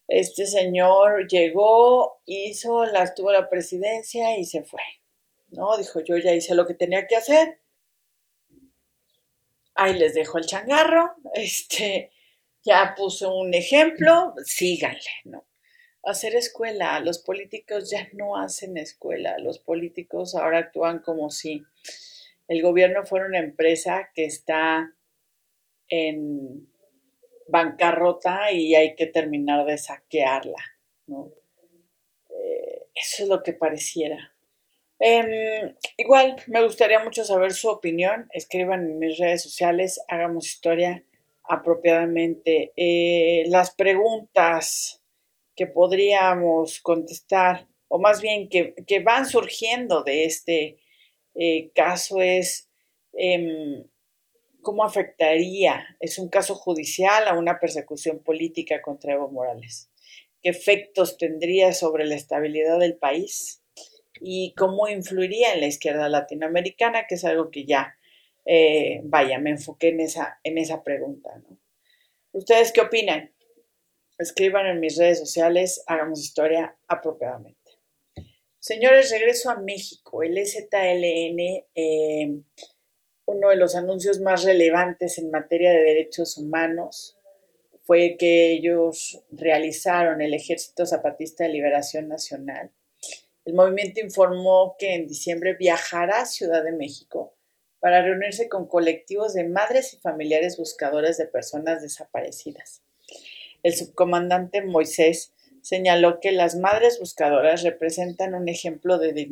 Este señor llegó, tuvo la presidencia y se fue, ¿no? Dijo, yo ya hice lo que tenía que hacer, ahí les dejo el changarro, ya puso un ejemplo, síganle, ¿no? Hacer escuela, los políticos ya no hacen escuela, los políticos ahora actúan como si el gobierno fuera una empresa que está en bancarrota y hay que terminar de saquearla, ¿no? Eso es lo que pareciera. Igual, me gustaría mucho saber su opinión. Escriban en mis redes sociales, hagamos historia apropiadamente. Las preguntas que podríamos contestar, o más bien que van surgiendo de este caso es cómo afectaría, es un caso judicial a una persecución política contra Evo Morales. ¿Qué efectos tendría sobre la estabilidad del país? Y cómo influiría en la izquierda latinoamericana, que es algo que ya, me enfoqué en esa pregunta, ¿no? ¿Ustedes qué opinan? Escriban en mis redes sociales, hagamos historia apropiadamente. Señores, regreso a México. El EZLN, uno de los anuncios más relevantes en materia de derechos humanos, fue que ellos realizaron el Ejército Zapatista de Liberación Nacional. El movimiento informó que en diciembre viajará a Ciudad de México para reunirse con colectivos de madres y familiares buscadores de personas desaparecidas. El subcomandante Moisés señaló que las madres buscadoras representan un ejemplo de dignidad